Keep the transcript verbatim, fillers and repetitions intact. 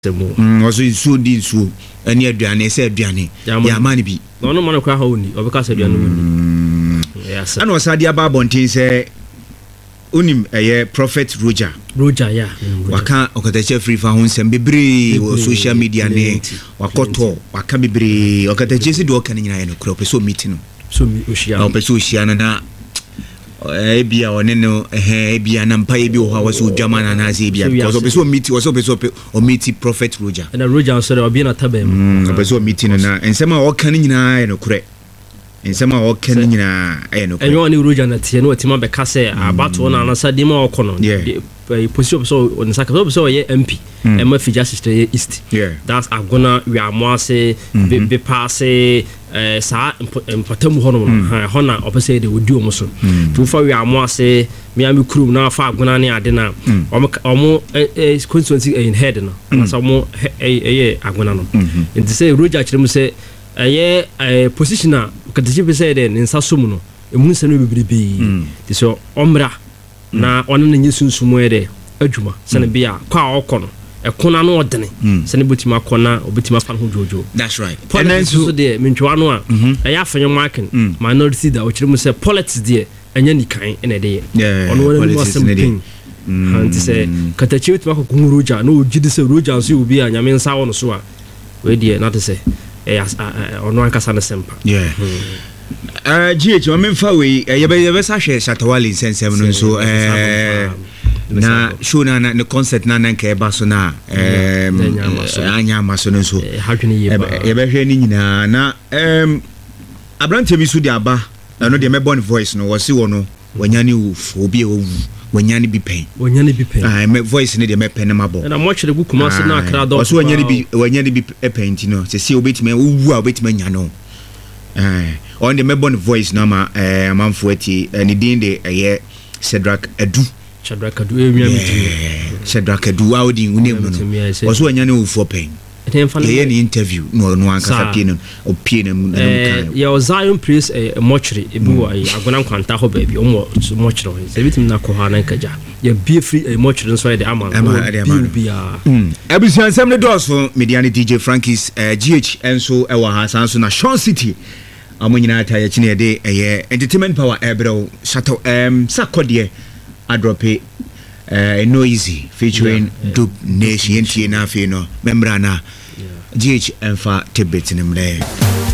Mm, also so did so any aduane say aduane ya mani bi no no man kwa ha oni obeka say aduane oni yes and was adia ba bontin say unim eh Prophet Roger Roger ya waka okatache free fa ho nsem bebre o social media ne wakoto waka bebre okatache si do okan nyina no kro so meeting so mi oshia o peso oshia na eh bia one no eh bia na mpa bi o ha waso dwama na na se bia because o peso meeting waso peso o meeting Prophet Roger and Roger so dey obi na tabem o peso meeting na ensema o kan nyina no kro ensema o kan nyina eh no kro enyo ni Roger na tie no otima be ka say abato na na sa di ma okono position so on saka so ye M P e ma fija sister east that's agona we are more say be pass eh sa impatamu hono no ha na opese de wodi omo so to fa we are more say me am krum na fa agona ne ade na omo constituency in head no na so mo eh agona no nti say Roger kirem say eh position a katachi be say de nsa so mu no emu nsa no bebrebe ti so omra na ono na nyesunsumo ede adwuma sene bia kwa okono ekona no odene sene botima kona obetima fa ho jojo that's right and then so de mentwa no a eya afenyo marking minority da o kiremu se politics de enya nikan ene de ono wona mo asem anti se katachi wetima ko Roger no ogide se Roger so obi a nyame nsa wono so a we de na te se e ono ankasa na sempa yeah Uh, G H, I'm in far away. You better say Shatawali sense seven so eh na show na na concert na na nke ba so na eh anya maso so hadwene ye ba ye be hwe ni nyina na em abrante bi so di aba na no de me born voice no wose wo no wanyane wu obi e wu wanyane bi pen wanyane bi pen ah me voice ne de me pen ma bo na mo chere gu kuma so na akra do wose wanyane bi wanyane bi pen ti no se se obetime wu a obetime nya no eh on the mebon voice na ma eh amanfo ati ni din de eh Shadrack Adu Shadrack Adu e wiam ti Shadrack Adu audi unem no oso anya ne ufo pen ye ni interview no no ankasa pie no o pie no na kan ya Zion Praise e mochri e bi wa agona kwanta ho ba bi o mochri se bitim na ko ha na nkaja ya be free e mochri so de ama bi bi ya abusian sam ne doso media ne D J Frankies G H enso e wa ha sanso na Sean City amonyina ta ya chine de eye entertainment power ebro shato em sakode adrope eh no easy featuring yeah, Dub Nation N T N afi no membrana G H enfa tebet nimre